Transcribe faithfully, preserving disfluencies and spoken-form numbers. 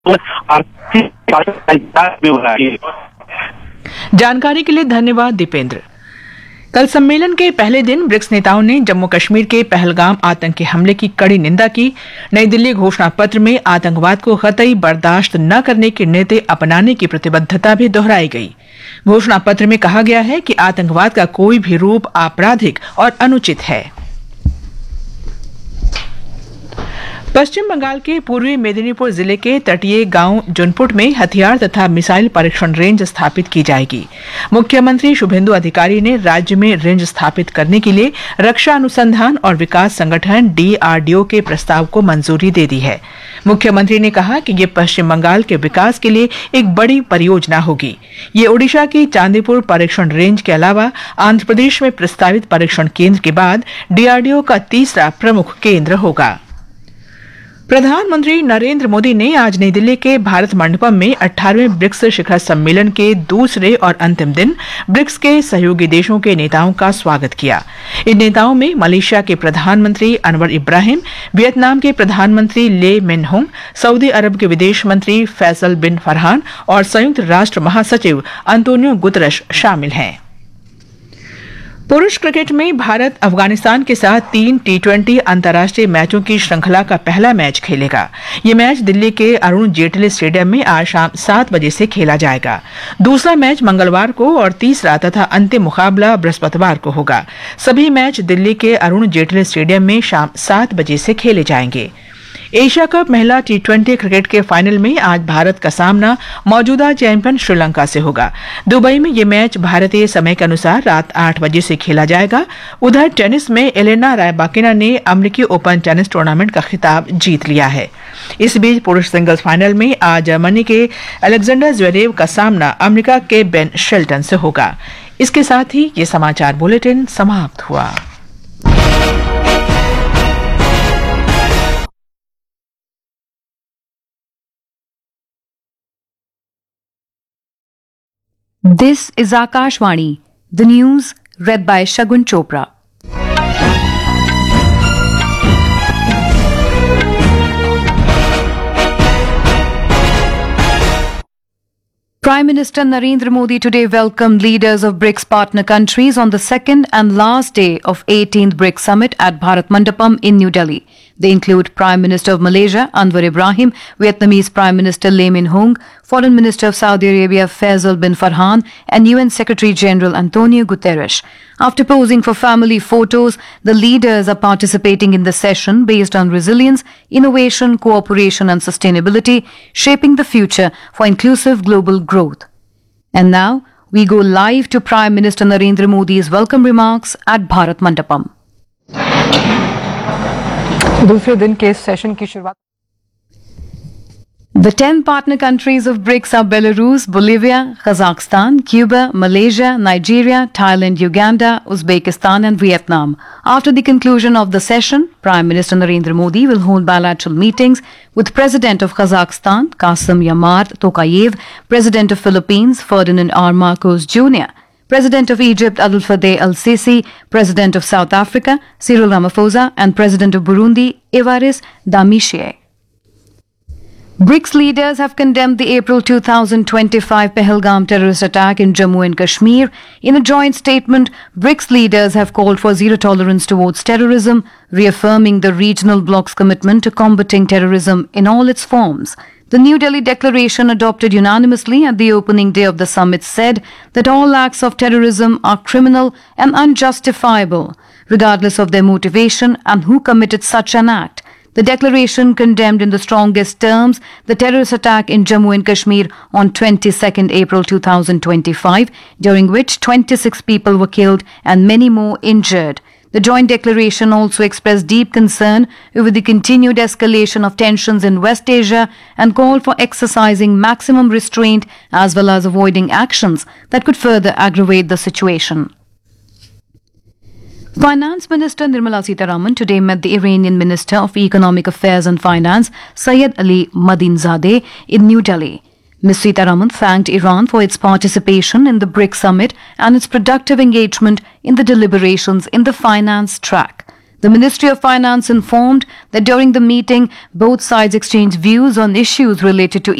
आर्थिक भी हो रहा है। जानकारी के लिए धन्यवाद दीपेंद्र। कल सम्मेलन के पहले दिन ब्रिक्स नेताओं ने जम्मू कश्मीर के पहलगाम आतंकी हमले की कड़ी निंदा की। नई दिल्ली घोषणा पत्र में आतंकवाद को कतई बर्दाश्त न करने की नीति अपनाने की प्रतिबद्धता भी दोहराई गई। घोषणा पत्र में कहा गया है कि आतंकवाद का कोई भी रूप आपराधिक और अनुचित है। पश्चिम बंगाल के पूर्वी मेदिनीपुर जिले के तटीय गांव जुनपुट में हथियार तथा मिसाइल परीक्षण रेंज स्थापित की जाएगी। मुख्यमंत्री शुभेंदु अधिकारी ने राज्य में रेंज स्थापित करने के लिए रक्षा अनुसंधान और विकास संगठन डीआरडीओ के प्रस्ताव को मंजूरी दे दी है। मुख्यमंत्री ने कहा कि ये पश्चिम बंगाल के विकास के लिए एक बड़ी परियोजना होगी। ये ओडिशा की चांदीपुर परीक्षण रेंज के अलावा आंध्र प्रदेश में प्रस्तावित परीक्षण केंद्र के बाद डीआरडीओ का तीसरा प्रमुख केंद्र होगा। प्रधानमंत्री नरेंद्र मोदी ने आज नई दिल्ली के भारत मंडपम में अठारहवें ब्रिक्स शिखर सम्मेलन के दूसरे और अंतिम दिन ब्रिक्स के सहयोगी देशों के नेताओं का स्वागत किया। इन नेताओं में मलेशिया के प्रधानमंत्री अनवर इब्राहिम, वियतनाम के प्रधानमंत्री ले मिन होंग, सऊदी अरब के विदेश मंत्री फैसल बिन फरहान और संयुक्त राष्ट्र महासचिव अंतोनियो गुतरश शामिल हैं। पुरुष क्रिकेट में भारत अफगानिस्तान के साथ तीन टी ट्वेंटी अंतर्राष्ट्रीय मैचों की श्रृंखला का पहला मैच खेलेगा। ये मैच दिल्ली के अरुण जेटली स्टेडियम में आज शाम सात बजे से खेला जाएगा। दूसरा मैच मंगलवार को और तीसरा तथा अंतिम मुकाबला बृहस्पतिवार को होगा। सभी मैच दिल्ली के अरुण जेटली स्टेडियम में शाम सात बजे से खेले जाएंगे। एशिया कप महिला टी ट्वेंटी क्रिकेट के फाइनल में आज भारत का सामना मौजूदा चैंपियन श्रीलंका से होगा। दुबई में यह मैच भारतीय समय के अनुसार रात आठ बजे से खेला जाएगा। उधर टेनिस में एलेना रायबाकिना ने अमेरिकी ओपन टेनिस टूर्नामेंट का खिताब जीत लिया है। इस बीच पुरुष सिंगल्स फाइनल में आज जर्मनी के अलेक्जेंडर ज्वेरेव का सामना अमेरिका के बेन शेल्टन से होगा। इसके साथ ही ये समाचार बुलेटिन समाप्त हुआ। This is Akashvani, the news read by Shagun Chopra. Prime Minister Narendra Modi today welcomed leaders of BRICS partner countries on the second and last day of eighteenth BRICS Summit at Bharat Mandapam in New Delhi. They include Prime Minister of Malaysia, Anwar Ibrahim, Vietnamese Prime Minister Lee Min Hoong, Foreign Minister of Saudi Arabia, Faisal bin Farhan, and U N Secretary General Antonio Guterres. After posing for family photos, the leaders are participating in the session based on resilience, innovation, cooperation, and sustainability, shaping the future for inclusive global growth. And now, we go live to Prime Minister Narendra Modi's welcome remarks at Bharat Mandapam. दूसरे दिन के इस session की शुरुआत The ten partner countries of BRICS are Belarus, Bolivia, Kazakhstan, Cuba, Malaysia, Nigeria, Thailand, Uganda, Uzbekistan and Vietnam. After the conclusion of the session, Prime Minister Narendra Modi will hold bilateral meetings with President of Kazakhstan, Kassym-Jomart Tokayev, President of Philippines, Ferdinand R. Marcos Junior, President of Egypt, Abdel Fattah el-Sisi, President of South Africa, Cyril Ramaphosa, and President of Burundi, Evariste Ndayishimiye. BRICS leaders have condemned the April two thousand twenty-five Pahalgam terrorist attack in Jammu and Kashmir. In a joint statement, BRICS leaders have called for zero tolerance towards terrorism, reaffirming the regional bloc's commitment to combating terrorism in all its forms. The New Delhi Declaration, adopted unanimously at the opening day of the summit, said that all acts of terrorism are criminal and unjustifiable, regardless of their motivation and who committed such an act. The declaration condemned in the strongest terms the terrorist attack in Jammu and Kashmir on twenty-second April two thousand twenty-five, during which twenty-six people were killed and many more injured. The joint declaration also expressed deep concern over the continued escalation of tensions in West Asia and called for exercising maximum restraint as well as avoiding actions that could further aggravate the situation. Finance Minister Nirmala Sitharaman today met the Iranian Minister of Economic Affairs and Finance, Syed Ali Madinzadeh, in New Delhi. Miz Sitharaman thanked Iran for its participation in the BRICS summit and its productive engagement in the deliberations in the finance track. The Ministry of Finance informed that during the meeting, both sides exchanged views on issues related to